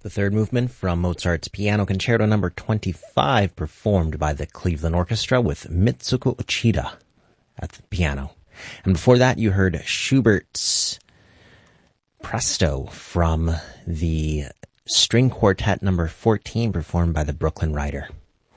The third movement from Mozart's Piano Concerto No. 25, performed by the Cleveland Orchestra with Mitsuko Uchida at the piano. And before that, you heard Schubert's Presto from the String Quartet No. 14, performed by the Brooklyn Writer.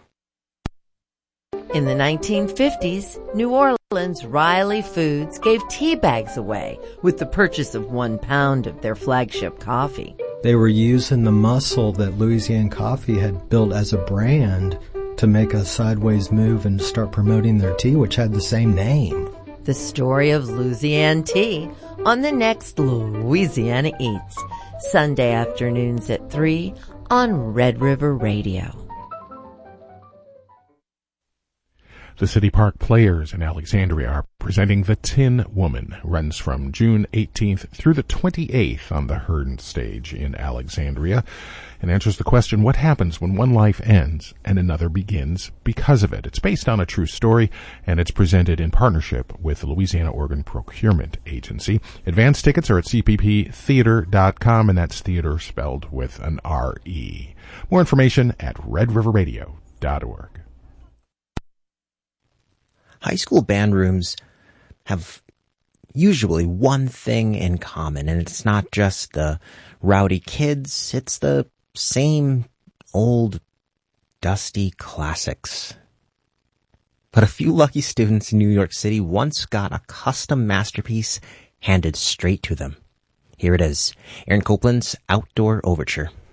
In the 1950s, New Orleans Riley Foods gave tea bags away with the purchase of 1 pound of their flagship coffee. They were using the muscle that Louisiana Coffee had built as a brand to make a sideways move and start promoting their tea, which had the same name. The story of Louisiana tea on the next Louisiana Eats, Sunday afternoons at 3 on Red River Radio. The City Park Players in Alexandria are presenting The Tin Woman. Runs from June 18th through the 28th on the Hearn stage in Alexandria, and answers the question, what happens when one life ends and another begins because of it? It's based on a true story, and it's presented in partnership with the Louisiana Organ Procurement Agency. Advance tickets are at cpptheater.com, and that's theater spelled with an R-E. More information at redriverradio.org. High school band rooms have usually one thing in common, and it's not just the rowdy kids, it's the same old dusty classics. But a few lucky students in New York City once got a custom masterpiece handed straight to them. Here it is, Aaron Copland's Outdoor Overture.